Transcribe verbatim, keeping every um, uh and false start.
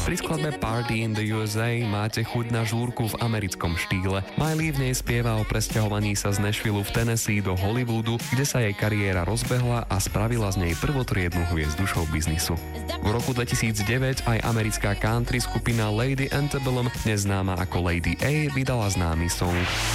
Pri skladbe Party in the ú es á máte chuť na žúrku v americkom štýle. Miley v nej spieva o presťahovaní sa z Nashville v Tennessee do Hollywoodu, kde sa jej kariéra rozbehla a spravila z nej prvotriednu hviezdu showbiznisu. V roku dvetisícdeväť aj americká country skupina Lady Antebellum, dnes známa ako Lady A, vydala známy song